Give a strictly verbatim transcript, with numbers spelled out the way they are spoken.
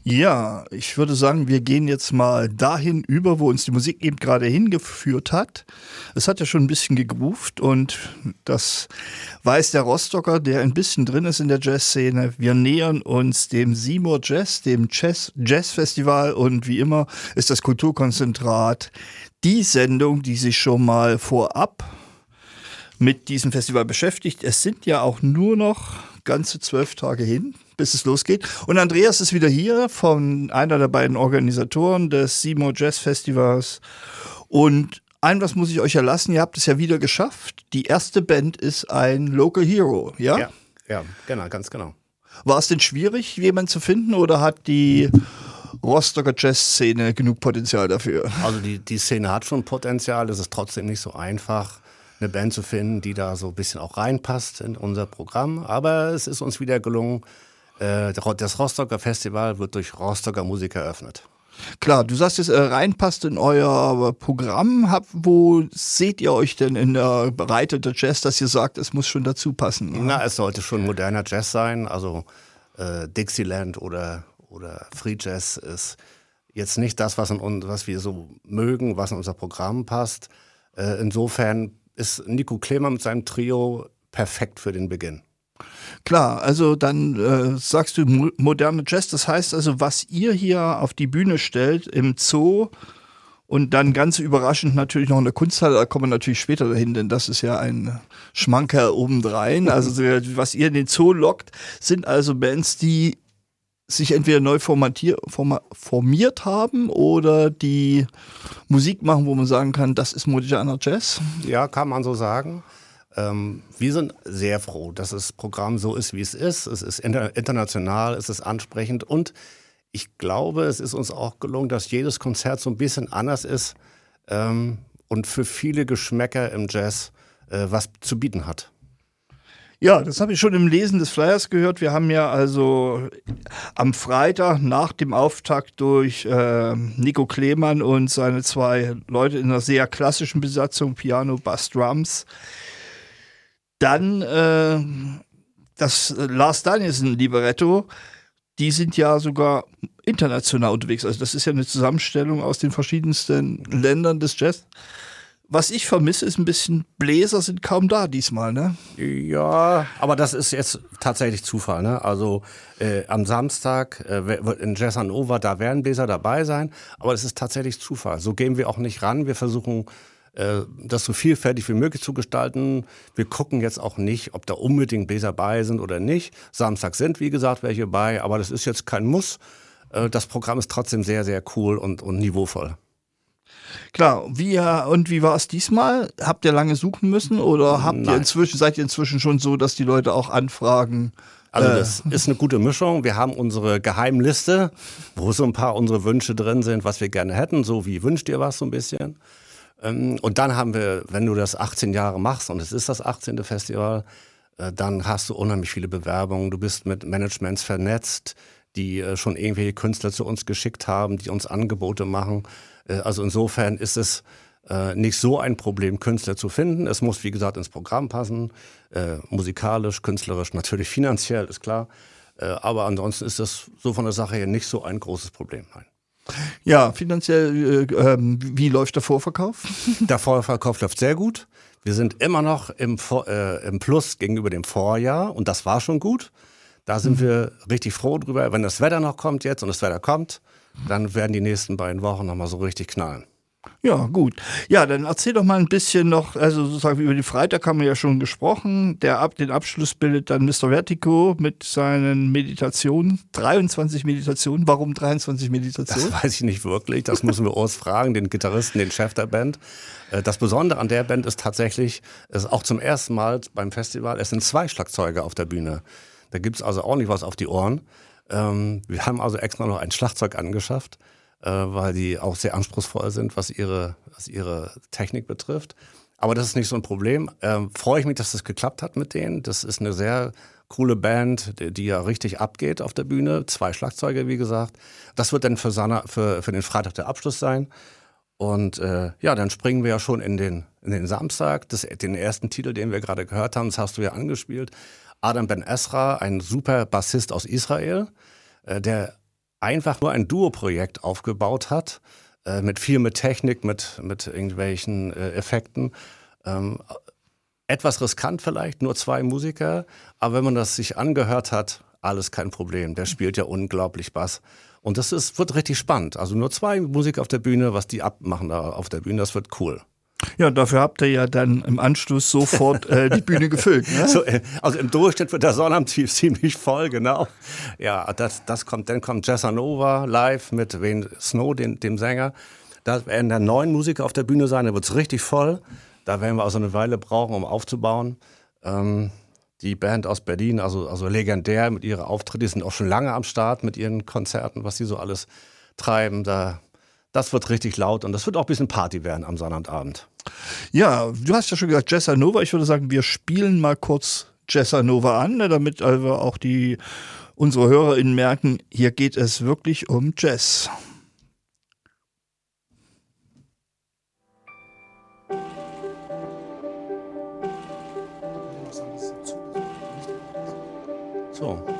Ja, ich würde sagen, wir gehen jetzt mal dahin über, wo uns die Musik eben gerade hingeführt hat. Es hat ja schon ein bisschen gegroovt und das weiß der Rostocker, der ein bisschen drin ist in der Jazzszene. Wir nähern uns dem Seymour Jazz, dem Jazz Jazzfestival, und wie immer ist das Kulturkonzentrat die Sendung, die sich schon mal vorab mit diesem Festival beschäftigt. Es sind ja auch nur noch ganze zwölf Tage hin, bis es losgeht. Und Andreas ist wieder hier, von einer der beiden Organisatoren des Seymour Jazz Festivals. Und ein was muss ich euch erlassen, ihr habt es ja wieder geschafft. Die erste Band ist ein Local Hero, ja? Ja, ja, genau, ganz genau. War es denn schwierig, jemanden zu finden, oder hat die Rostocker Jazz-Szene genug Potenzial dafür? Also die, die Szene hat schon Potenzial, es ist trotzdem nicht so einfach, eine Band zu finden, die da so ein bisschen auch reinpasst in unser Programm. Aber es ist uns wieder gelungen, äh, das Rostocker Festival wird durch Rostocker Musiker eröffnet. Klar, du sagst jetzt, äh, reinpasst in euer Programm. Hab, wo seht ihr euch denn in der Breite der Jazz, dass ihr sagt, es muss schon dazu passen? Oder? Na, es sollte schon moderner Jazz sein, also äh, Dixieland oder, oder Free Jazz ist jetzt nicht das, was, in, was wir so mögen, was in unser Programm passt. Äh, insofern ist Nico Klemer mit seinem Trio perfekt für den Beginn. Klar, also dann äh, sagst du mo- moderne Jazz, das heißt also, was ihr hier auf die Bühne stellt im Zoo und dann ganz überraschend natürlich noch in der Kunsthalle, da kommen wir natürlich später dahin, denn das ist ja ein Schmankerl obendrein. Also was ihr in den Zoo lockt, sind also Bands, die sich entweder neu formatier, forma, formiert haben oder die Musik machen, wo man sagen kann, das ist moderner Jazz. Ja, kann man so sagen. Ähm, wir sind sehr froh, dass das Programm so ist, wie es ist. Es ist inter- international, es ist ansprechend und ich glaube, es ist uns auch gelungen, dass jedes Konzert so ein bisschen anders ist ähm, und für viele Geschmäcker im Jazz äh, was zu bieten hat. Ja, das habe ich schon im Lesen des Flyers gehört. Wir haben ja also am Freitag nach dem Auftakt durch äh, Nico Klemann und seine zwei Leute in einer sehr klassischen Besatzung, Piano, Bass, Drums, dann äh, das Lars Danielsen Libretto, die sind ja sogar international unterwegs. Also das ist ja eine Zusammenstellung aus den verschiedensten Ländern des Jazz. Was ich vermisse, ist ein bisschen, Bläser sind kaum da diesmal, ne? Ja, aber das ist jetzt tatsächlich Zufall, ne? Also äh, am Samstag äh, in Jazz Hannover, da werden Bläser dabei sein, aber das ist tatsächlich Zufall. So gehen wir auch nicht ran. Wir versuchen, äh, das so vielfältig wie möglich zu gestalten. Wir gucken jetzt auch nicht, ob da unbedingt Bläser bei sind oder nicht. Samstag sind, wie gesagt, welche bei, aber das ist jetzt kein Muss. Äh, das Programm ist trotzdem sehr, sehr cool und, und niveauvoll. Klar, wie, und wie war es diesmal? Habt ihr lange suchen müssen oder habt Nein. ihr inzwischen, seid ihr inzwischen schon so, dass die Leute auch anfragen? Also äh, das ist eine gute Mischung. Wir haben unsere Geheimliste, wo so ein paar unsere Wünsche drin sind, was wir gerne hätten, so wie wünscht ihr was so ein bisschen. Und dann haben wir, wenn du das achtzehn Jahre machst und es ist das achtzehnte Festival, dann hast du unheimlich viele Bewerbungen. Du bist mit Managements vernetzt, die schon irgendwelche Künstler zu uns geschickt haben, die uns Angebote machen. Also insofern ist es äh, nicht so ein Problem, Künstler zu finden. Es muss, wie gesagt, ins Programm passen, äh, musikalisch, künstlerisch, natürlich finanziell, ist klar. Äh, aber ansonsten ist das so von der Sache her nicht so ein großes Problem. Nein. Ja, finanziell, äh, äh, wie läuft der Vorverkauf? Der Vorverkauf läuft sehr gut. Wir sind immer noch im, Vor- äh, im Plus gegenüber dem Vorjahr und das war schon gut. Da sind mhm. wir richtig froh drüber. Wenn das Wetter noch kommt jetzt und das Wetter kommt, dann werden die nächsten beiden Wochen nochmal so richtig knallen. Ja, gut. Ja, dann erzähl doch mal ein bisschen noch, also sozusagen über die Freitag haben wir ja schon gesprochen. Der Ab, den Abschluss bildet dann Mister Vertigo mit seinen Meditationen, dreiundzwanzig Meditationen. Warum dreiundzwanzig Meditationen? Das weiß ich nicht wirklich, das müssen wir Urs fragen, den Gitarristen, den Chef der Band. Das Besondere an der Band ist tatsächlich, es ist auch zum ersten Mal beim Festival, es sind zwei Schlagzeuger auf der Bühne. Da gibt es also ordentlich was auf die Ohren. Ähm, wir haben also extra noch ein Schlagzeug angeschafft, äh, weil die auch sehr anspruchsvoll sind, was ihre, was ihre Technik betrifft. Aber das ist nicht so ein Problem. Ähm, freue ich mich, dass das geklappt hat mit denen. Das ist eine sehr coole Band, die, die ja richtig abgeht auf der Bühne. Zwei Schlagzeuger, wie gesagt. Das wird dann für, Sana, für, für den Freitag der Abschluss sein. Und äh, ja, dann springen wir ja schon in den, in den Samstag. Das, den ersten Titel, den wir gerade gehört haben, das hast du ja angespielt. Adam Ben Ezra, ein super Bassist aus Israel, äh, der einfach nur ein Duo-Projekt aufgebaut hat, äh, mit viel mit Technik, mit, mit irgendwelchen äh, Effekten. Ähm, etwas riskant vielleicht, nur zwei Musiker, aber wenn man das sich angehört hat, alles kein Problem. Der spielt ja unglaublich Bass. Und das ist, wird richtig spannend. Also nur zwei Musiker auf der Bühne, was die abmachen da auf der Bühne, das wird cool. Ja, dafür habt ihr ja dann im Anschluss sofort äh, die Bühne gefüllt. Ne? So, also im Durchschnitt wird der Sonnabend ziemlich voll, genau. Ja, das, das kommt, dann kommt Jessanova live mit Wayne Snow, dem, dem Sänger. Da werden dann neun Musiker auf der Bühne sein, da wird es richtig voll. Da werden wir also eine Weile brauchen, um aufzubauen. Ähm, die Band aus Berlin, also, also legendär mit ihren Auftritten, die sind auch schon lange am Start mit ihren Konzerten, was sie so alles treiben. Da, das wird richtig laut und das wird auch ein bisschen Party werden am Sonnabendabend. Ja, du hast ja schon gesagt, Jessanova. Ich würde sagen, wir spielen mal kurz Jessanova an, ne, damit also auch die, unsere HörerInnen merken, hier geht es wirklich um Jazz. So.